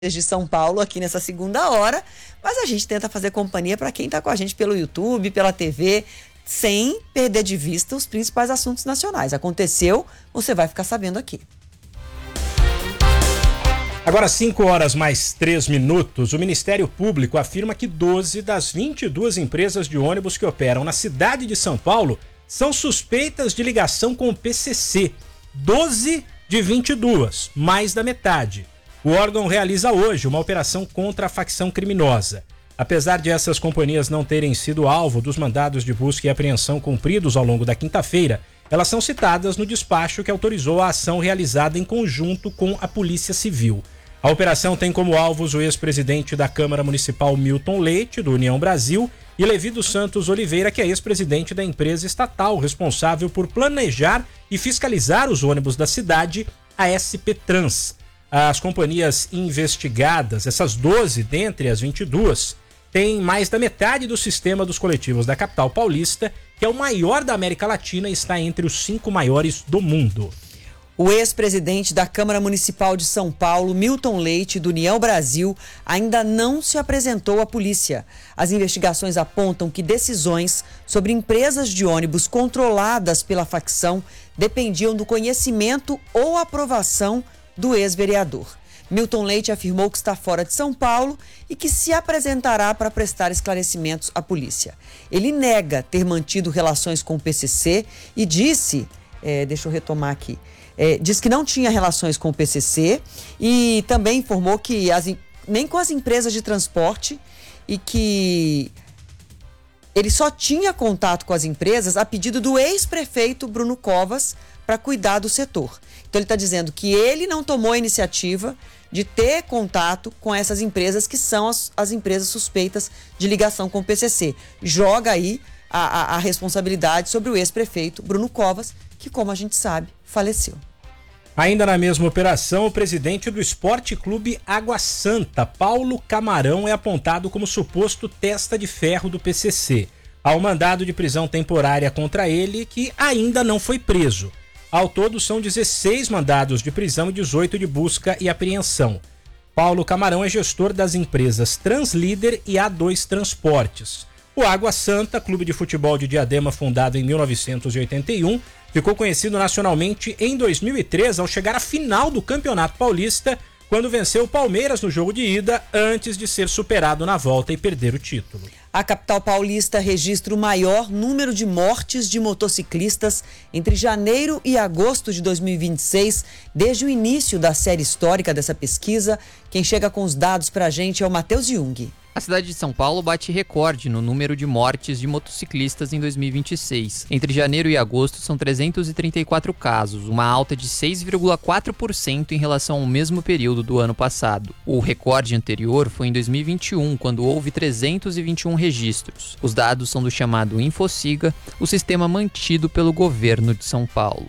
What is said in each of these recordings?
de São Paulo aqui nessa segunda hora, mas a gente tenta fazer companhia para quem está com a gente pelo YouTube, pela TV, sem perder de vista os principais assuntos nacionais. Aconteceu, você vai ficar sabendo aqui. Agora 5h mais 3 minutos, o Ministério Público afirma que 12 das 22 empresas de ônibus que operam na cidade de São Paulo são suspeitas de ligação com o PCC. 12 de 22, mais da metade. O órgão realiza hoje uma operação contra a facção criminosa. Apesar de essas companhias não terem sido alvo dos mandados de busca e apreensão cumpridos ao longo da quinta-feira, elas são citadas no despacho que autorizou a ação realizada em conjunto com a Polícia Civil. A operação tem como alvos o ex-presidente da Câmara Municipal Milton Leite, do União Brasil, e Levi dos Santos Oliveira, que é ex-presidente da empresa estatal responsável por planejar e fiscalizar os ônibus da cidade, a SP Trans. As companhias investigadas, essas 12 dentre as 22, têm mais da metade do sistema dos coletivos da capital paulista, que é o maior da América Latina e está entre os 5 maiores do mundo. O ex-presidente da Câmara Municipal de São Paulo, Milton Leite, do União Brasil, ainda não se apresentou à polícia. As investigações apontam que decisões sobre empresas de ônibus controladas pela facção dependiam do conhecimento ou aprovação do ex-vereador. Milton Leite afirmou que está fora de São Paulo e que se apresentará para prestar esclarecimentos à polícia. Ele nega ter mantido relações com o PCC e disse, deixa eu retomar aqui, diz que não tinha relações com o PCC e também informou que nem com as empresas de transporte e que ele só tinha contato com as empresas a pedido do ex-prefeito Bruno Covas para cuidar do setor. Então ele está dizendo que ele não tomou a iniciativa de ter contato com essas empresas que são as empresas suspeitas de ligação com o PCC. Joga aí a responsabilidade sobre o ex-prefeito Bruno Covas, que, como a gente sabe, faleceu. Ainda na mesma operação, o presidente do Esporte Clube Água Santa, Paulo Camarão, é apontado como suposto testa de ferro do PCC. Há um mandado de prisão temporária contra ele que ainda não foi preso. Ao todo, são 16 mandados de prisão e 18 de busca e apreensão. Paulo Camarão é gestor das empresas Translíder e A2 Transportes. O Água Santa, clube de futebol de Diadema fundado em 1981, ficou conhecido nacionalmente em 2003 ao chegar à final do Campeonato Paulista, quando venceu o Palmeiras no jogo de ida, antes de ser superado na volta e perder o título. A capital paulista registra o maior número de mortes de motociclistas entre janeiro e agosto de 2026, desde o início da série histórica dessa pesquisa. Quem chega com os dados para a gente é o Matheus Jung. A cidade de São Paulo bate recorde no número de mortes de motociclistas em 2026. Entre janeiro e agosto são 334 casos, uma alta de 6,4% em relação ao mesmo período do ano passado. O recorde anterior foi em 2021, quando houve 321 registros. Os dados são do chamado Infociga, o sistema mantido pelo governo de São Paulo.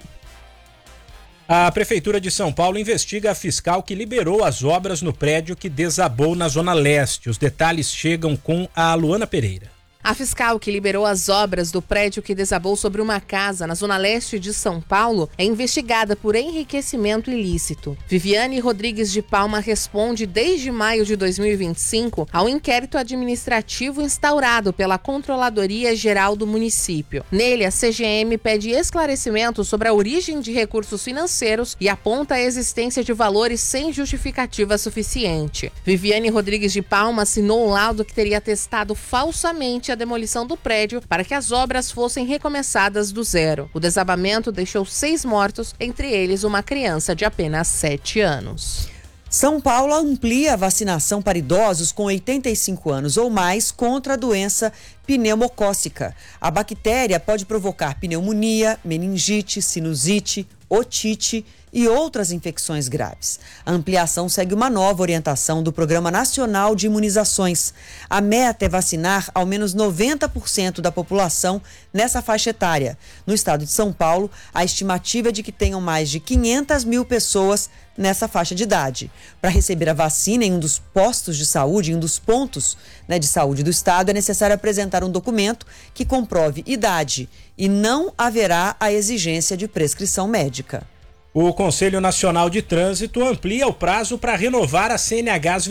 A Prefeitura de São Paulo investiga a fiscal que liberou as obras no prédio que desabou na Zona Leste. Os detalhes chegam com a Luana Pereira. A fiscal que liberou as obras do prédio que desabou sobre uma casa na Zona Leste de São Paulo é investigada por enriquecimento ilícito. Viviane Rodrigues de Palma responde desde maio de 2025 ao inquérito administrativo instaurado pela Controladoria Geral do município. Nele, a CGM pede esclarecimentos sobre a origem de recursos financeiros e aponta a existência de valores sem justificativa suficiente. Viviane Rodrigues de Palma assinou um laudo que teria atestado falsamente a demolição do prédio para que as obras fossem recomeçadas do zero. O desabamento deixou 6 mortos, entre eles uma criança de apenas 7 anos. São Paulo amplia a vacinação para idosos com 85 anos ou mais contra a doença pneumocócica. A bactéria pode provocar pneumonia, meningite, sinusite, otite e outras infecções graves. A ampliação segue uma nova orientação do Programa Nacional de Imunizações. A meta é vacinar ao menos 90% da população nessa faixa etária. No estado de São Paulo, a estimativa é de que tenham mais de 500 mil pessoas nessa faixa de idade. Para receber a vacina em um dos postos de saúde, em um dos pontos de saúde do estado, é necessário apresentar um documento que comprove idade e não haverá a exigência de prescrição médica. O Conselho Nacional de Trânsito amplia o prazo para renovar a CNHs